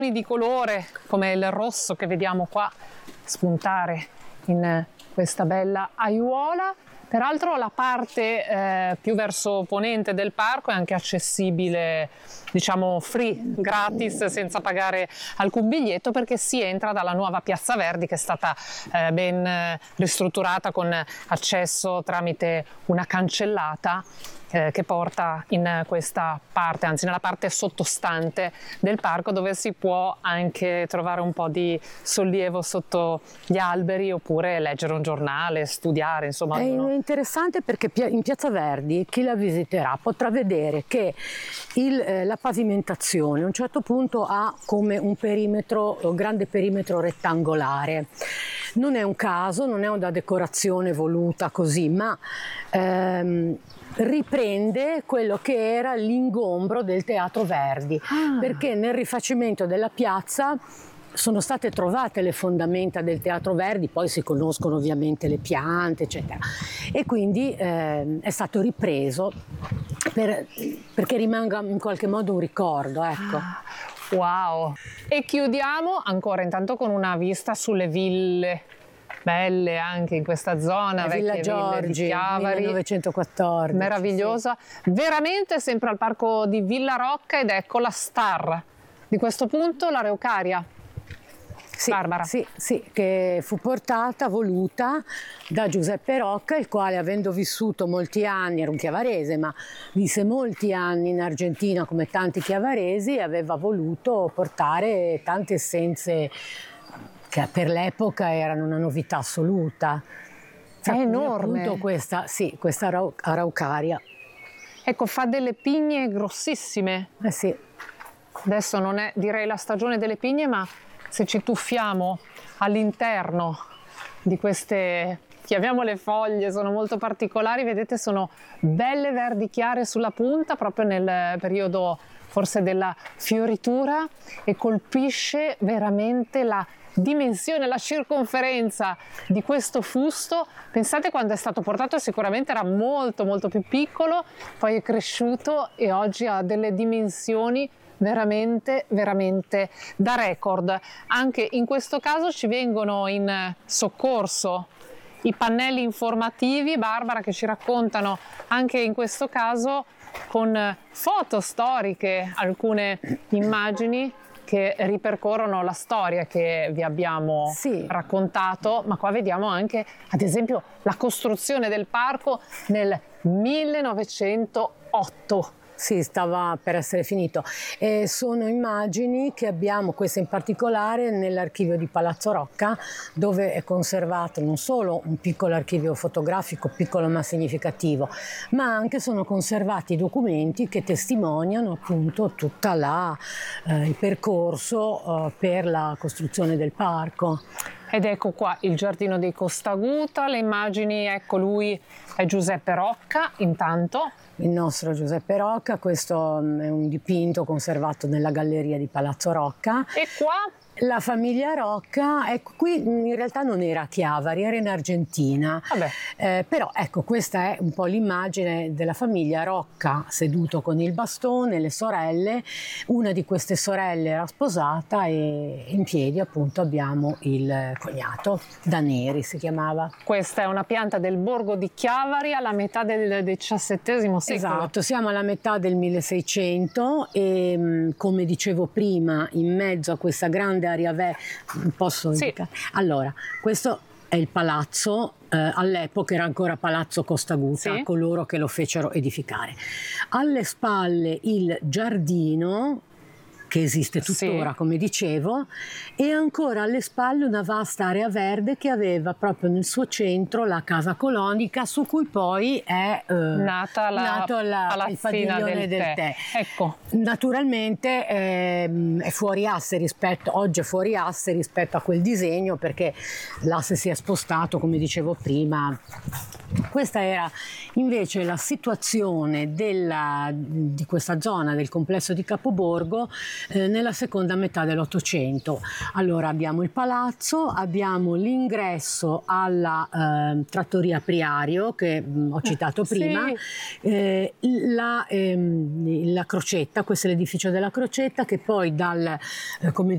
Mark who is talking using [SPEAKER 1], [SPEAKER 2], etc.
[SPEAKER 1] di colore come il rosso che vediamo qua spuntare in questa bella aiuola. Peraltro la parte più verso ponente del parco è anche accessibile, diciamo free, gratis, senza pagare alcun biglietto, perché si entra dalla nuova Piazza Verdi, che è stata ben ristrutturata con accesso tramite una cancellata che porta in questa parte, anzi nella parte sottostante del parco, dove si può anche trovare un po' di sollievo sotto gli alberi oppure leggere un giornale, studiare, insomma.
[SPEAKER 2] È interessante perché in Piazza Verdi chi la visiterà potrà vedere che la pavimentazione a un certo punto ha come un grande perimetro rettangolare. Non è un caso, non è una decorazione voluta così, ma riprende quello che era l'ingombro del Teatro Verdi, perché nel rifacimento della piazza sono state trovate le fondamenta del Teatro Verdi, poi si conoscono ovviamente le piante, eccetera, e quindi è stato ripreso perché rimanga in qualche modo un ricordo, ecco.
[SPEAKER 1] Wow! E chiudiamo ancora intanto con una vista sulle ville belle anche in questa zona,
[SPEAKER 2] Villa
[SPEAKER 1] vecchie
[SPEAKER 2] Giorgi,
[SPEAKER 1] ville di Chiavari,
[SPEAKER 2] 1914.
[SPEAKER 1] meravigliosa, sì. Veramente sempre al parco di Villa Rocca, ed ecco la star di questo punto, l'Araucaria.
[SPEAKER 2] Sì,
[SPEAKER 1] Barbara.
[SPEAKER 2] Sì, che fu voluta da Giuseppe Rocca, il quale, avendo vissuto molti anni, era un chiavarese, ma visse molti anni in Argentina come tanti chiavaresi, aveva voluto portare tante essenze che per l'epoca erano una novità assoluta.
[SPEAKER 1] È enorme.
[SPEAKER 2] Appunto questa Araucaria.
[SPEAKER 1] Ecco, fa delle pigne grossissime.
[SPEAKER 2] Sì.
[SPEAKER 1] Adesso non è, direi, la stagione delle pigne, ma se ci tuffiamo all'interno di queste, chiamiamole foglie, sono molto particolari, vedete, sono belle verdi chiare sulla punta, proprio nel periodo forse della fioritura, e colpisce veramente la dimensione, la circonferenza di questo fusto. Pensate, quando è stato portato sicuramente era molto molto più piccolo, poi è cresciuto e oggi ha delle dimensioni veramente da record. Anche in questo caso ci vengono in soccorso i pannelli informativi, Barbara, che ci raccontano anche in questo caso con foto storiche alcune immagini che ripercorrono la storia che vi abbiamo raccontato, ma qua vediamo anche, ad esempio, la costruzione del parco nel 1908.
[SPEAKER 2] Sì, stava per essere finito. Sono immagini che abbiamo, queste in particolare, nell'archivio di Palazzo Rocca, dove è conservato non solo un piccolo archivio fotografico, piccolo ma significativo, ma anche sono conservati documenti che testimoniano appunto tutta il percorso per la costruzione del parco.
[SPEAKER 1] Ed ecco qua il giardino dei Costaguta, le immagini, ecco, lui è Giuseppe Rocca, intanto.
[SPEAKER 2] Il nostro Giuseppe Rocca, questo è un dipinto conservato nella galleria di Palazzo Rocca.
[SPEAKER 1] E qua?
[SPEAKER 2] La famiglia Rocca, ecco, qui in realtà non era a Chiavari, era in Argentina. Però ecco, questa è un po' l'immagine della famiglia Rocca seduto con il bastone, le sorelle. Una di queste sorelle era sposata e in piedi appunto abbiamo il cognato, Daneri si chiamava.
[SPEAKER 1] Questa è una pianta del borgo di Chiavari alla metà del XVII secolo.
[SPEAKER 2] Esatto, siamo alla metà del 1600 e come dicevo prima, in mezzo a questa grande area posso indicare? Allora, questo è il palazzo, all'epoca era ancora Palazzo Costaguta, coloro che lo fecero edificare. Alle spalle il giardino, che esiste tuttora, come dicevo, e ancora alle spalle una vasta area verde che aveva proprio nel suo centro la casa colonica, su cui poi è nato il padiglione del tè.
[SPEAKER 1] Ecco.
[SPEAKER 2] Naturalmente è fuori asse oggi è fuori asse rispetto a quel disegno, perché l'asse si è spostato, come dicevo prima. Questa era invece la situazione di questa zona del complesso di Capoborgo nella seconda metà dell'Ottocento. Allora abbiamo il palazzo, abbiamo l'ingresso alla trattoria Priario che ho citato prima, la Crocetta, questo è l'edificio della Crocetta, che poi come